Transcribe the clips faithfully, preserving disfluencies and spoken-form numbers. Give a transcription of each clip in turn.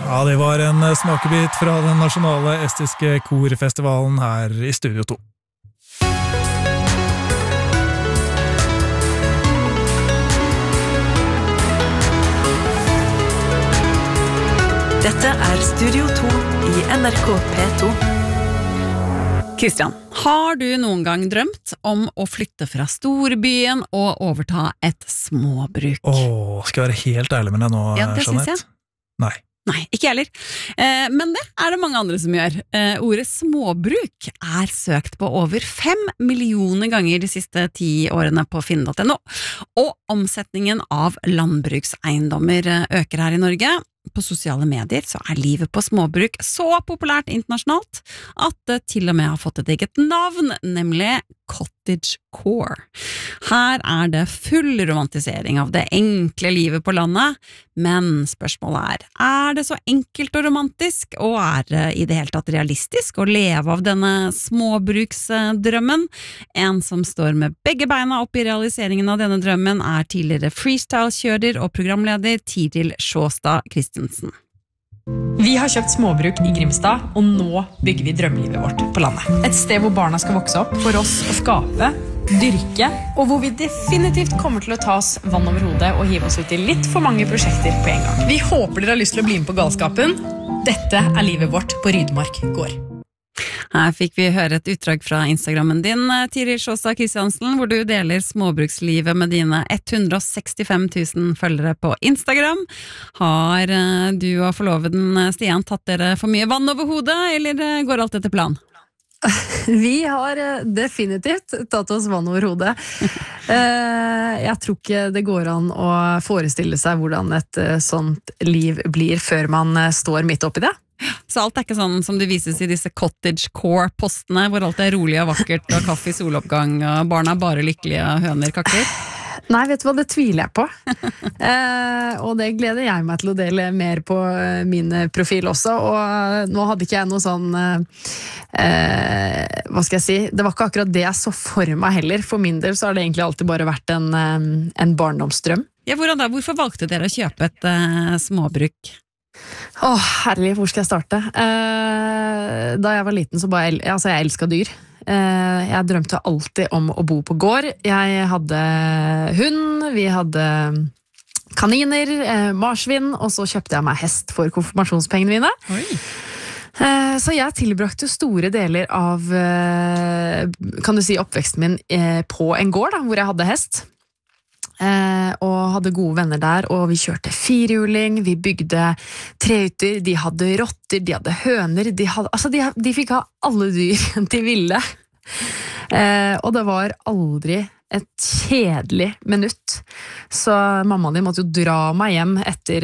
Ja, det var en smakebit fra den nasjonale estiske korfestivalen her i Studio to. Dette er Studio to i N R K P to. Kristian, har du noen gang drømt om å flytte fra storbyen og overta et småbruk? Åh, skal jeg være helt ærlig med deg nå, Ja, det synes Jeanette? jeg. Nei. Nei, ikke heller. Eh, men det er det mange andre som gjør. Eh, ordet småbruk er søkt på over fem millioner ganger de siste ti årene på finn punktum no. Og omsetningen av landbrukseiendommer øker her i Norge. På sosiale medier så er livet på småbruk så populært internasjonalt at det til og med har fått et eget navn, nemlig cottagecore. Her er det full romantisering av det enkle livet på landet, men spørsmålet er, er det så enkelt og romantisk, og er det i det hele tatt realistisk å leve av denne småbruksdrømmen? En som står med begge beina opp i realiseringen av denne drømmen er tidligere freestyle-kjører og programleder Tiril Sjåstad Kristensen. Vi har kjøpt småbruk i Grimstad, og nå bygger vi drømmelivet vårt på landet. Et sted hvor barna skal vokse opp, for oss å skape, dyrke, og hvor vi definitivt kommer til å ta oss vann over hodet og hive oss ut i litt for mange prosjekter på en gang. Vi håper dere har lyst til å bli med på galskapen. Dette er livet vårt på Rydmark gård. Her fikk vi høre et utdrag fra Instagrammen din, Tiril Sjåstad Kristiansen, hvor du deler småbrukslivet med dine ett hundre og sekstifem tusen følgere på Instagram. Har du og forloveden Stian tatt dere for mye vann over hodet, eller går alt etter plan? Vi har definitivt tatt oss vann over hodet. Jeg tror ikke det går an å forestille seg hvordan et sånt liv blir før man står midt oppi det. Så alt er ikke sånn som det vises i disse cottagecore-postene, hvor alt er rolig og vakkert, og kaffe i soloppgang, og barna er bare lykkelige, og høner kakker? Nei, vet du hva, det tviler jeg på. eh, og det gleder jeg meg til å dele mer på min profil også, og nå hadde ikke jeg noe sånn, eh, hva skal jeg si, det var ikke akkurat det jeg så for meg heller. For min del så har det egentlig alltid bare vært en, en barndomsdrøm. Ja, hvordan da? Hvorfor valgte dere å kjøpe et uh, småbruk? Åh, herlig, hvor skal jeg starte? Eh, da jeg var liten så bare, altså jeg elsket dyr. Eh, jeg drømte alltid om å bo på gård. Jeg hadde hund, vi hadde kaniner, eh, marsvin, og så kjøpte jeg meg hest for konfirmasjonspengene mine. Oi. Eh, så jeg tilbrakte store deler av, eh, kan du si, oppveksten min eh, på en gård da, hvor jeg hadde hest. Eh, og hadde gode venner der, og vi kjørte firehjuling, vi bygde trehytter, de hadde rotter, de hadde høner, de, hadde, altså de, de fikk ha alle dyr de ville. Eh, og det var aldri et kjedelig minutt. Så mamma de måtte jo dra meg hjem etter,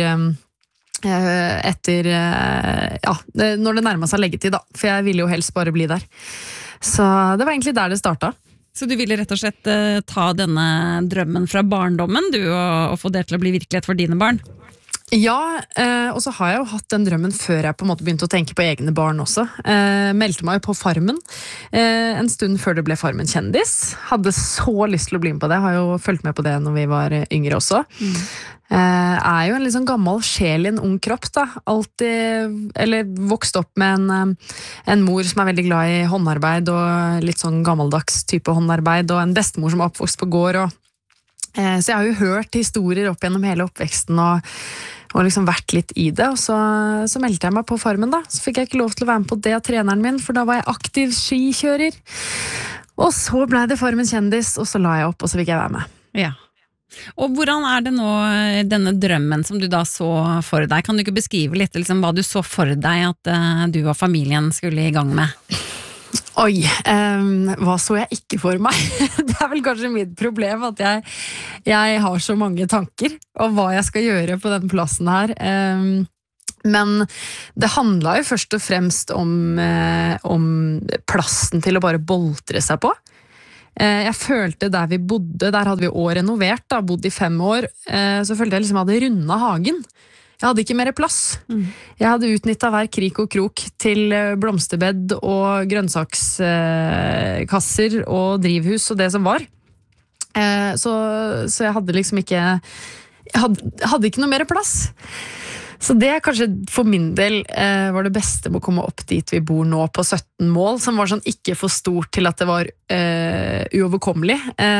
eh, etter eh, ja, når det nærmet seg leggetid da, for jeg ville jo helst bare bli der. Så det var egentlig der det startet. Så du ville rett og slett uh, ta denne drømmen fra barndommen, du, og, og få det til å bli virkelighet for dine barn? Ja, eh, og så har jeg jo hatt den drømmen før jeg på en måte begynte å tenke på egne barn også. Eh, meldte meg jo på Farmen eh, en stund før det ble Farmen kjendis. Hadde så lyst til å bli med på det, har jo fulgt med på det når vi var yngre også. Mm. Eh, er jo en litt sånn gammel sjel i en ung kropp da. Altid, eller vokst opp med en, en mor som er veldig glad i håndarbeid, og litt sånn gammeldags type håndarbeid, og en bestemor som er oppvokst på gård, og eh, så jeg har jo hørt historier opp gjennom hele oppveksten, og og liksom vært litt i det, og så, så meldte jeg meg på Farmen da, så fikk jeg ikke lov til å være med på det av treneren min, for da var jeg aktiv skikjører, og så ble det Farmen kjendis, og så la jeg opp, og så fikk jeg være med. Ja. Og hvordan er det nå, denne drømmen som du da så for deg? Kan du ikke beskrive litt liksom, hva du så for deg at uh, du og familien skulle i gang med? Oi, um, hva så jeg ikke for meg? Det er vel kanskje mitt problem at jeg, jeg har så mange tanker om hva jeg skal gjøre på den plassen her. Um, men det handlet jo først og fremst om, uh, om plassen til å bare boltre seg på. Uh, jeg følte der vi bodde, der hadde vi også renovert, da, bodde i fem år, uh, så følte jeg liksom jeg hadde rundet hagen. Jeg hadde ikke mer plass. Mm. Jeg hadde utnyttet hver krik og krok til blomsterbed og grønnsakskasser og drivhus og det som var. Så, så jeg hadde liksom ikke jeg hadde, hadde ikke noe mer plass. Så det er kanskje for min del eh, var det beste med å komme opp dit vi bor nå på sytten mål, som var sånn ikke for stort til at det var eh, uoverkommelig,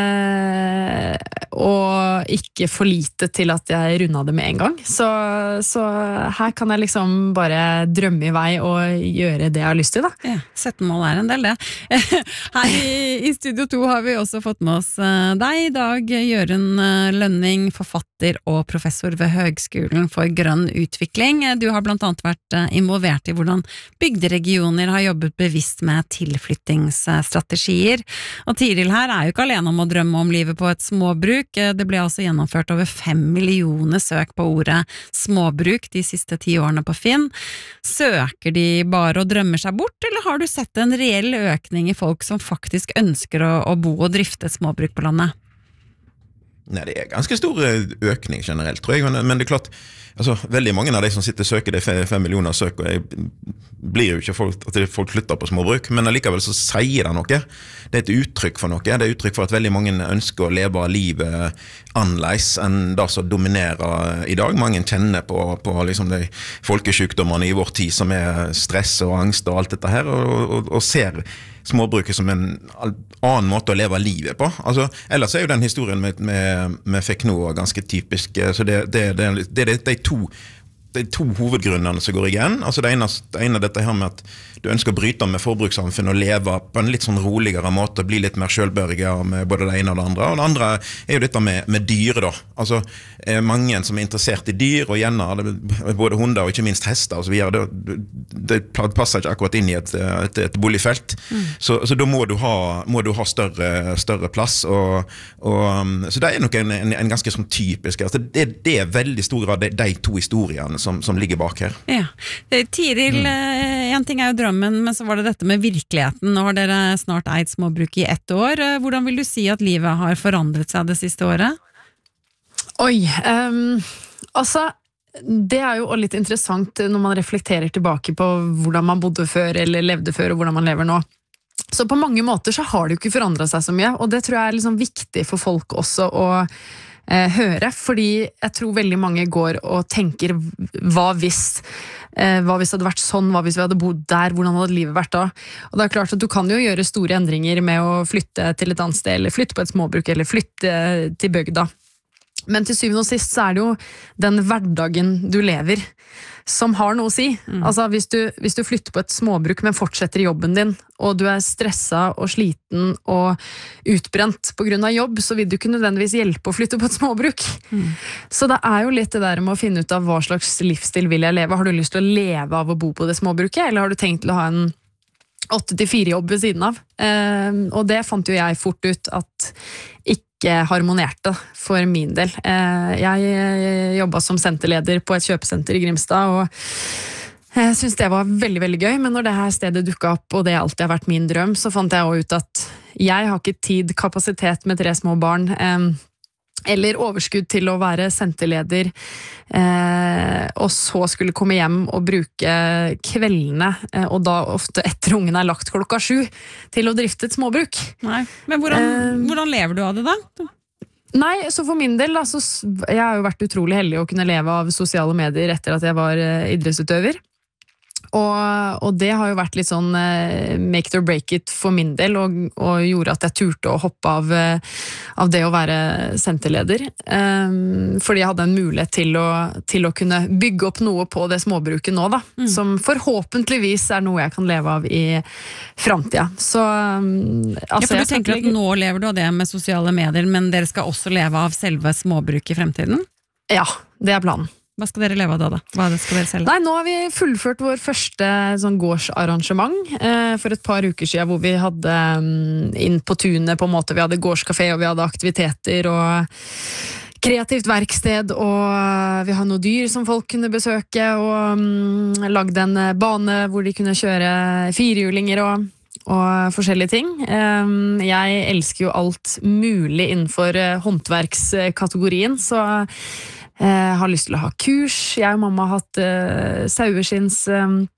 eh, og ikke for lite til at jeg rundet det med en gang. Så, så her kan jeg liksom bare drømme i vei og gjøre det jeg har lyst til, da. Ja, sytten mål er en del, det. Her i, i Studio to har vi også fått med oss uh, deg i dag, Jørund uh, Lønning, forfatter og professor ved Høgskolen for grønn utvikling. Du har blant annet vært uh, involvert i hvordan bygderegioner har jobbet bevisst med tilflyttingsstrategier. Og Tiril her er jo ikke alene om å drømme om livet på et småbruk. Det ble altså gjennomført over fem millioner søk på ordet småbruk de siste ti årene på Finn. Søker de bare og drømmer seg bort, eller har du sett en reell økning i folk som faktisk ønsker å, å bo og drifte et småbruk på landet? Nei, det er ganske stor økning generelt, tror jeg, men, men det er klart, altså, veldig mange av de som sitter og søker, det er fem millioner søk, og jeg blir jo ikke folk, at folk flytter på småbruk, men allikevel så sier det noe. Det er et uttrykk for noe, det er uttrykk for at veldig mange ønsker å leve livet annerledes enn det som dominerer i dag. Mange kjenner på, på liksom de folkesykdommene i vår tid, som er stress og angst og alt dette her, og, og, og ser småbruket som en annen måte å leve livet på. Altså, ellers er jo den historien med, med, med Fekno ganske typisk, så det, det, det, det, det, det er to det er to hovedgrunnene som går igjen. Altså det ene, det ene er dette her med at du ønsker å bryte med forbrukssamfunnet og leve på en litt sånn roligere måte, bli litt mer selvbørge med både det ene og det andre. Og det andre er jo dette med, med dyr da. Altså eh, mange som er interessert i dyr, og gjerne både hunder og ikke minst hester og så videre. Det, det passer ikke akkurat inn i et, et, et boligfelt. Mm. Så, så da må du ha, må du ha større, større plass. Og, og, så det er nok en, en, en ganske sånn typisk, altså det, det er veldig stor grad de, de to historiene som, som ligger bak her. Ja. Tiril, mm. en ting er jo drømmen, men så var det dette med virkeligheten. Nå har dere snart eid småbruk i ett år. Hvordan vil du si at livet har forandret seg det siste året? Oi, um, altså det er jo litt interessant når man reflekterer tilbake på hvordan man bodde før eller levde før og hvordan man lever nå. Så på mange måter så har det jo ikke forandret seg så mye, og det tror jeg er liksom viktig for folk også å eh, høre, fordi jeg tror veldig mange går og tenker hva hvis eh, hva hvis det hadde vært sånn, hva hvis vi hadde bodd der, hvordan hadde livet vært da? Og det er klart at du kan jo gjøre store endringer med å flytte til et annet sted, eller flytte på et småbruk, eller flytte til bygda. Men til syvende og sist så er det jo den hverdagen du lever som har noe å si. Mm. Altså hvis du, hvis du flytter på et småbruk, men fortsetter i jobben din, og du er stresset og sliten og utbrent på grunn av jobb, så vil du ikke nødvendigvis hjelpe å flytte på et småbruk. Mm. Så det er jo litt det der med å finne ut av hva slags livsstil vil jeg leve. Har du lyst til å leve av å bo på det småbruket, eller har du tenkt til å ha en åtte til fire jobb ved siden av? Eh, og det fant jo jeg fort ut at ikke harmonerte for min del. Jeg jobbet som senterleder på et kjøpesenter i Grimstad, og jeg synes det var veldig, veldig gøy, men når det her stedet dukket opp, og det alltid har vært min drøm, så fant jeg også ut at jeg har ikke tid, kapasitet med tre små barn, eller overskudd til å være senterleder, og så skulle komme hjem og bruke kveldene, og da ofte etter ungen er lagt klokka sju, til å drifte et småbruk. Nei, men hvordan, uh, hvordan lever du av det da? Nei, så for min del, altså, jeg har jo vært utrolig heldig å kunne leve av sosiale medier etter at jeg var idrettsutøver. Og, og det har jo vært litt sånn uh, make it or break it for min del, og, og gjorde at jeg turte å hoppe av, uh, av det å være senterleder. Um, fordi jeg hadde en mulighet til å, til å kunne bygge opp noe på det småbruket nå, da. Mm. Som forhåpentligvis er noe jeg kan leve av i fremtiden. Så um, altså, ja, for du tenker at nå lever du av det med sosiale medier, men dere skal også leve av selve småbruket i fremtiden? Ja, det er planen. Hva skal dere leve av da da? Hva skal dere selge? Nei, nå har vi fullført vår første sånn gårdsarrangement eh, for et par uker siden, hvor vi hadde um, inn på tunet på en måte, vi hadde gårdskafé, og vi hadde aktiviteter, og kreativt verksted, og vi har noen dyr som folk kunne besøke, og um, lagde en bane hvor de kunne kjøre firehjulinger og, og forskjellige ting. Um, jeg elsker jo alt mulig innenfor uh, håndverkskategorien, så Jeg har lyst til å ha kurs. Jeg og mamma har hatt uh, saueskinns um,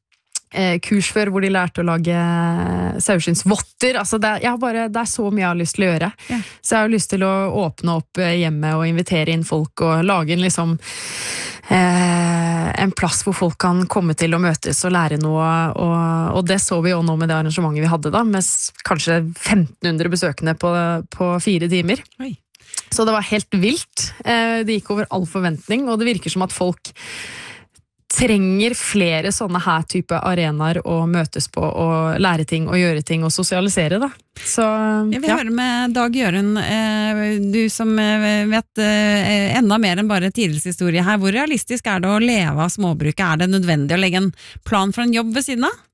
eh, kurs før hvor de lærte å lage saueskinnsvotter. Altså det, jeg har bare, det er så mye jeg har lyst til å gjøre. Ja. Så jeg har lyst til å åpne opp hjemme og invitere inn folk og lage en liksom eh, en plass hvor folk kan komme til å møtes og lære noe. Og, og det så vi jo nå med det arrangementet vi hadde da, med kanskje femten hundre besøkende på, på fire timer. Oi. Så det var helt vilt. Eh, det gikk over all forventning, og det virker som at folk trenger flere sånne her type arenaer å møtes på og lære ting og gjøre ting og sosialisere da. Så, Jeg vil ja. høre med Dag Jørund, eh, du som eh, vet eh, enda mer enn bare Tirils historie her. Hvor realistisk er det å leve av småbruket? Er det nødvendig å legge en plan for en jobb ved siden av?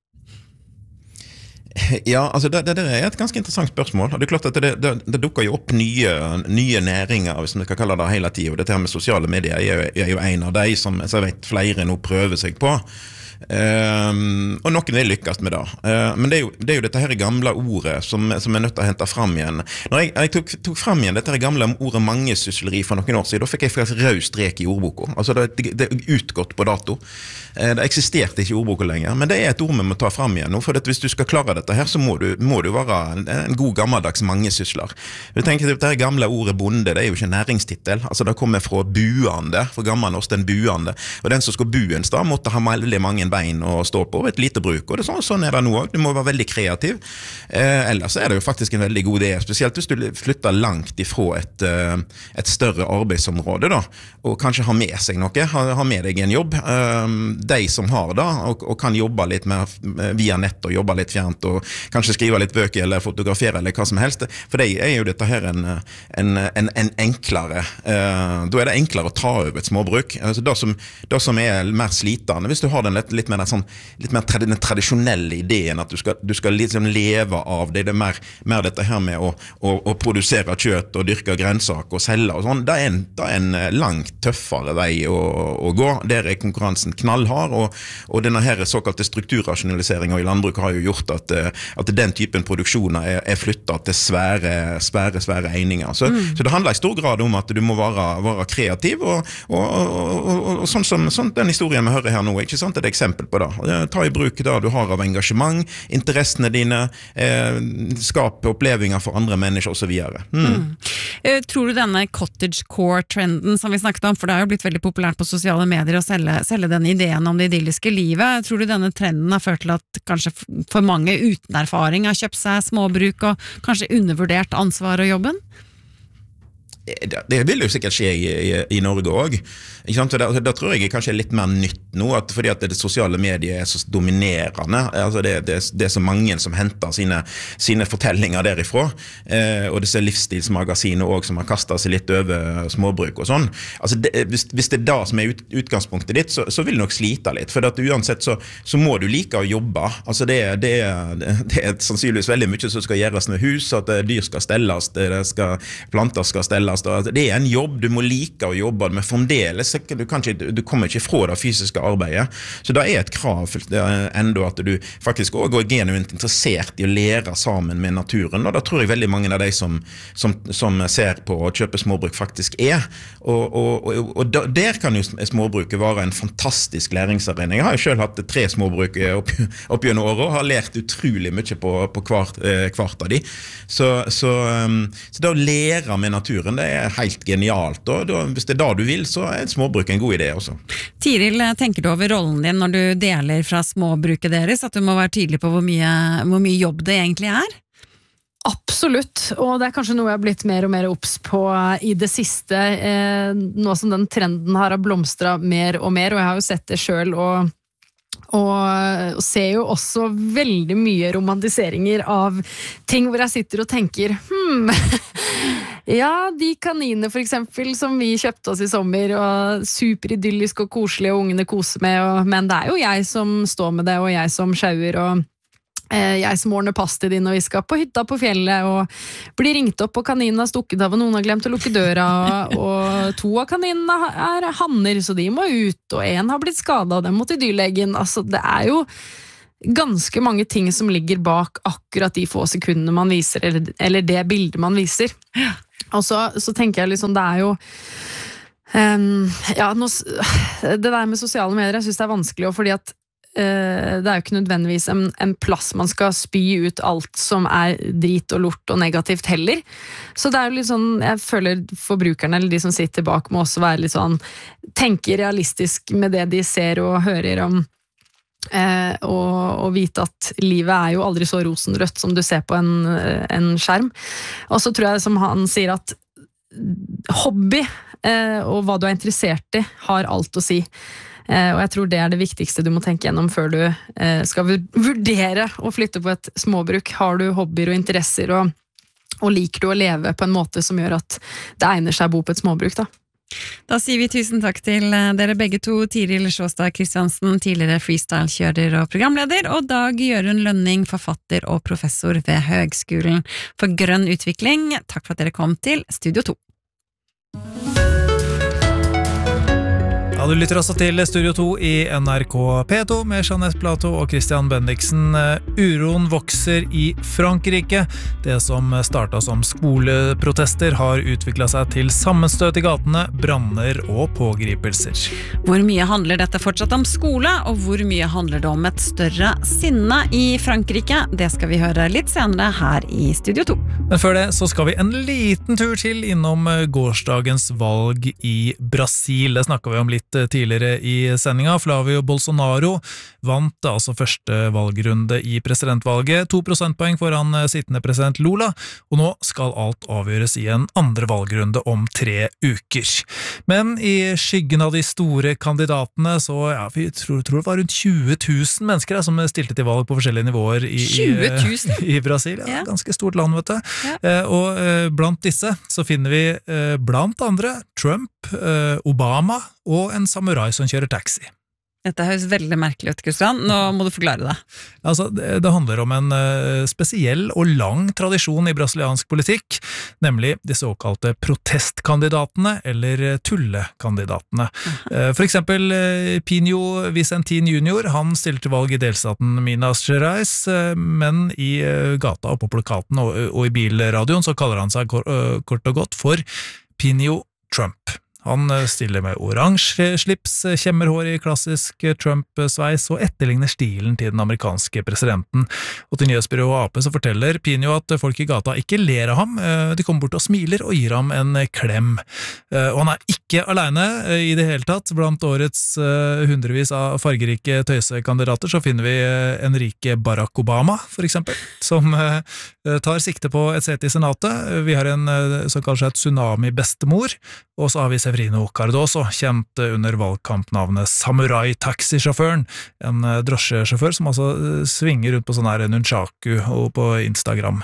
Ja, altså det, det, det er et ganske interessant spørsmål. Det er klart at det, det, det dukker jo opp nye, nye næringer, hvis vi skal kalle det hele tiden. Og dette her med sosiale medier er jo, er jo en av de som jeg vet flere nå prøver seg på. Um, og noen vil lykkes med det. Uh, men det er, jo, det er jo dette her gamle ordet som, som er nødt til å hente fram igjen. Når jeg, jeg tok, tok fram igjen dette her gamle ordet mangesysleri for noen år siden, da fikk jeg faktisk rød strek i ordboka. Altså det, det er utgått på dato. Uh, det eksisterte ikke i ordboka lenger, men det er et ord vi må ta fram igjen nå, for hvis du skal klare dette her, så må du, må du være en, en god gammeldags mangesysler. Du tenker at dette her gamle ordet bonde, det er jo ikke næringstittel. Altså det kommer fra buande, fra gammelnorsk den buande, og den som skal buen da, måtte ha veldig mange bein å stå på, et lite bruk, og det er sånn, sånn er det nå også. Du må være veldig kreativ. Eh, ellers er det jo faktisk en veldig god idé, spesielt hvis du flytter langt ifra et, et større arbeidsområde, da, og kanskje har med seg noe, har, har med deg en jobb. Eh, de som har det, og, og kan jobbe litt mer via nett, og jobbe litt fjernt, og kanskje skrive litt bøker, eller fotografere, eller hva som helst. For det er jo dette her en, en, en, en enklere, eh, da er det enklere å ta over et småbruk. Altså det som, det som er mer slitende, hvis du har den litt litt mer, sånn, litt mer trad- den tradisjonelle ideen at du skal, du skal liksom leve av det, det er mer, mer dette her med å, å, å produsere kjøtt og dyrke grønnsaker og selge og sånn, det er en, det er en langt tøffere vei å, å gå. Der er konkurransen knallhard, og, og denne her såkalte strukturrasjonaliseringen i landbruket har jo gjort at, at den typen produksjoner er, er flyttet til svære, svære, svære eininger. Så, mm. så det handler i stor grad om at du må være, være kreativ, og, og, og, og, og sånn som sånn, den historien vi hører her nå, ikke sant, det er et eksempel på det. Ta i bruk det du har av engasjement, interessene dine, eh, skape opplevelser for andre mennesker og så videre. Mm. Mm. Tror du denne cottagecore-trenden som vi snakket om, for det har jo blitt veldig populært på sosiale medier å selge, selge den ideen om det idylliske livet, tror du denne trenden har ført til at kanskje for mange uten erfaring har kjøpt seg småbruk og kanskje undervurdert ansvar og jobben? Det, det vil jo sikkert skje i, i, i Norge også. Da, da tror jeg kanskje er litt mer nytt nå, at fordi at det sosiale medier er så dominerende, altså det, det, det er så mange som henter sine, sine fortellinger derifra, eh, og disse livsstilsmagasiner også som har kastet seg litt over småbruk og sånn. Altså det, hvis, hvis det er da som er ut, utgangspunktet ditt, så, så vil du nok slite litt, for at uansett så, så må du like å jobbe. Altså det, det, det, det er sannsynligvis veldig mye som skal gjøres med hus, at dyr skal stelles, det skal, planter skal stelles. Det er en jobb, du må like å jobbe, men fremdeles du, kan ikke, du kommer ikke fra det fysiske arbeidet. Så det er et krav det er enda at du faktisk også er genuint interessert i å lære sammen med naturen, og da tror jeg veldig mange av de som, som, som ser på å kjøpe småbruk faktisk er. Og, og, og, og der kan jo småbruket være en fantastisk læringsarena. Jeg har jo selv hatt tre småbruk opp, opp gjennom året, og har lært utrolig mye på, på hvert, hvert av de. Så, så, så da å lære med naturen, det er helt genialt. Og da, hvis det er da du vil, så er et småbruk en god idé også. Tiril, tenker du over rollen din når du deler fra småbruket deres, at du må være tydelig på hvor mye, hvor mye jobb det egentlig er? Absolutt, og det er kanskje noe jeg har blitt mer og mer obs på i det siste, eh, nå som den trenden her har blomstret mer og mer, og jeg har jo sett det selv, og og ser jo også veldig mye romantiseringer av ting hvor jeg sitter og tenker hmm, ja, de kaniner for eksempel som vi kjøpte oss i sommer, og superidyllisk og koselig og ungene koser med, og, men det er jo jeg som står med det, og jeg som sjauer, og eh, jeg som ordner pass til din, og vi skal på hytta på fjellet, og blir ringt opp, og kaninene har stukket av, og noen har glemt å lukke døra, og, og to av kaninene er hanner, så de må ut, og en har blitt skadet, og den må til dyrlegen. Altså, det er jo ganske mange ting som ligger bak akkurat de få sekundene man viser, eller, eller det bildet man viser. Og så, så tenker jeg liksom, det er jo um, ja, nå, det der med sosiale medier, jeg synes det er vanskelig, og fordi at eh, det er jo ikke nødvendigvis en, en plass man skal spy ut alt som er drit og lort og negativt heller. Så det er jo litt sånn, jeg føler forbrukerne, eller de som sitter bak, må også være litt sånn, tenke realistisk med det de ser og hører om, eh, og, og vite at livet er jo aldri så rosenrødt som du ser på en, en skjerm. Og så tror jeg, som han sier, at hobby eh, og hva du er interessert i har alt å si. Eh, og jeg tror det er det viktigste du må tenke gjennom før du eh, skal vurdere å flytte på et småbruk. Har du hobbyer og interesser, og, og liker du å leve på en måte som gjør at det egner seg å bo på et småbruk, da? Da sier vi tusen takk til dere begge to, Tiril Sjåstad Kristiansen, tidligere freestyle-kjører og programleder, og Dag Jørund Lønning, forfatter og professor ved Høgskolen for grønn utvikling. Takk for at dere kom til Studio to. Ja, du lytter også til Studio to i N R K P to med Jeanette Plato og Christian Bendiksen. Uroen vokser i Frankrike. Det som startet som skoleprotester har utviklet seg til sammenstøt i gatene, branner og pågripelser. Hvor mye handler dette fortsatt om skole, og hvor mye handler det om et større sinne i Frankrike? Det skal vi høre litt senere her i Studio to. Men før det så skal vi en liten tur til innom gårsdagens valg i Brasil. Det snakket vi om litt tidligere i sendinga. Flavio Bolsonaro vant altså første valgrunde i presidentvalget, to prosentpoeng foran sittende president Lula, og nå skal alt avgjøres i en andre valgrunde om tre uker. Men i skyggen av de store kandidatene, så ja, vi tror, tror det var rundt tjue tusen mennesker som stilte til valg på forskjellige nivåer i, tjue tusen? i, i Brasil. Ja, ja. Ganske stort land, vet du. Ja. Eh, og eh, blant disse så finner vi eh, blant andre Trump, eh, Obama og en samurai som kjører taxi. Dette høres veldig merkelig ut, Kristian. Nå må du forklare det. Altså, det, det handler om en uh, spesiell og lang tradisjon i brasiliansk politikk, nemlig de såkalte protestkandidatene, eller tullekandidatene. Uh, for eksempel uh, Pinho Vicentin junior, han stilte valg i delstaten Minas Gerais, uh, men i uh, gata og på plakaten og, og i bilradioen så kaller han seg kort, uh, kort og godt for Pinho Trump. Han stiller med oransje slips, kjemmerhår i klassisk Trump-sveis og etterligner stilen til den amerikanske presidenten. Og til nyhetsbyrået A P så forteller Pinho at folk i gata ikke ler av ham, de kommer bort og smiler og gir ham en klem. Og han er ikke alene i det hele tatt. Blant årets hundrevis av fargerike tøysekandidater så finner vi Enrique Barack Obama, for eksempel, som tar sikte på et sete i senatet. Vi har en som kaller seg tsunami-bestemor, og så har vi Severino Cardoso, kjent under valgkampnavnet Samurai-taxisjåføren, en drosjesjåfør som altså svinger rundt på sånn her nunchaku og på Instagram,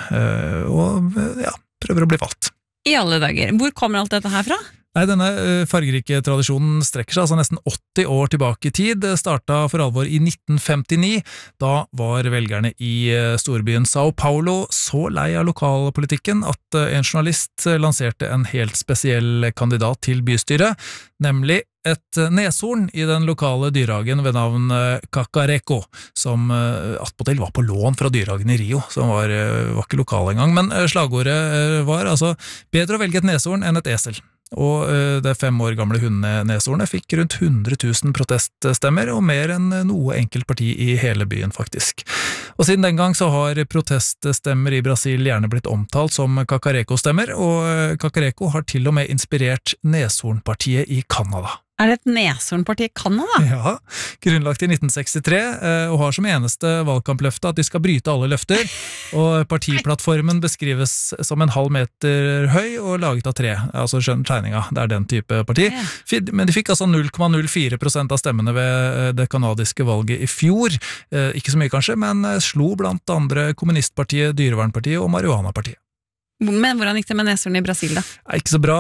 og ja, prøver å bli valgt. I alle dager. Hvor kommer alt dette her fra? Nei, denne fargerike tradisjonen strekker seg altså nesten åtti år tilbake i tid. Det startet for alvor i nitten femtini. Da var velgerne i storbyen Sao Paulo så lei av lokalpolitikken at en journalist lanserte en helt spesiell kandidat til bystyret, nemlig et neshorn i den lokale dyrehagen ved navn Cacareco, som attpåtil var på lån fra dyrehagen i Rio, som var, var ikke lokal engang. Men slagordet var altså bedre å velge et neshorn enn et esel. Og det fem år gamle hundeneshornet fikk rundt hundre tusen proteststemmer, og mer enn noe enkelt parti i hele byen, faktisk. Og siden den gang så har proteststemmer i Brasil gjerne blitt omtalt som Cacareco-stemmer, og Cacareco har til og med inspirert neshornpartiet i Kanada. Er det et neshornparti i Kanada? Ja, grunnlagt i nitten sekstitre, og har som eneste valgkampløfte at de skal bryte alle løfter, og partiplattformen beskrives som en halv meter høy og laget av tre, altså skjønner tegninga, det er den type parti. Ja. Men de fikk altså null komma null fire prosent av stemmene ved det kanadiske valget i fjor, ikke så mye kanskje, men slo blant andre kommunistpartiet, dyrevernpartiet og marihuanapartiet. Men hvordan gikk det med neshorn i Brasil da? Ikke så bra.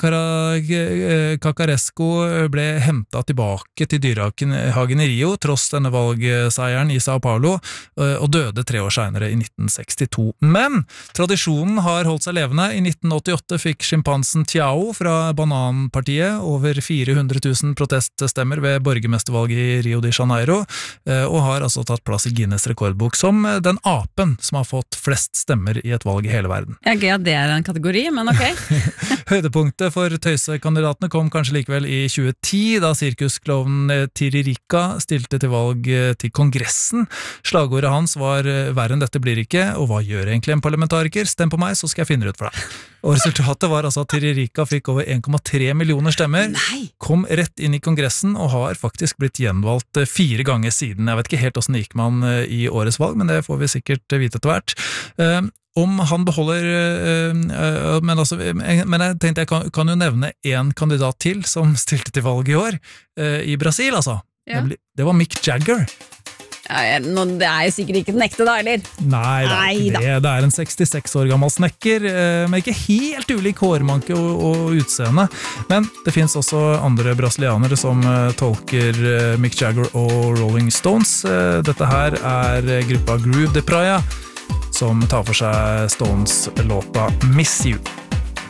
Cacaresco ble hentet tilbake til dyrehagen i Rio, tross denne valgseieren i Sao Paulo, og døde tre år senere i nitten sekstito. Men tradisjonen har holdt seg levende. I nitten åttiåtte fikk skimpansen Tiao fra Bananpartiet over fire hundre tusen proteststemmer ved borgermestervalget i Rio de Janeiro, og har altså tatt plass i Guinness rekordbok som den apen som har fått flest stemmer i et valg i hele verden. Ja, gøy at det er en kategori, men ok. Høydepunktet for tøysekandidatene kom kanskje likevel i tjue ti, da sirkusklovnen Tiririka stilte til valg til Kongressen. Slagordet hans var «Verre enn dette blir ikke», og hva gjør egentlig en parlamentariker? Stem på meg, så skal jeg finne det ut for deg. Og resultatet var altså at Tiririka fikk over en komma tre millioner stemmer, Nei. kom rett inn i Kongressen og har faktisk blitt gjenvalgt fire ganger siden. Jeg vet ikke helt hvordan det gikk med han i årets valg, men det får vi sikkert vite etter hvert. Uh, om han beholder uh, uh, men, altså, men jeg tenkte jeg kan, kan jo nevne en kandidat til som stilte til valg i år uh, i Brasil, altså. Ja. Det, ble, det var Mick Jagger. Ja, nå, det er jo sikkert ikke den ekte da, eller? Nei, det er Nei ikke da. det. Det er en sekstiseks år gammel snekker, uh, med ikke helt ulik hårmanke og, og utseende. Men det finnes også andre brasilianere som uh, tolker uh, Mick Jagger og Rolling Stones. Uh, dette her er gruppa Groove de Praia, som tar for seg Stones låta Miss You.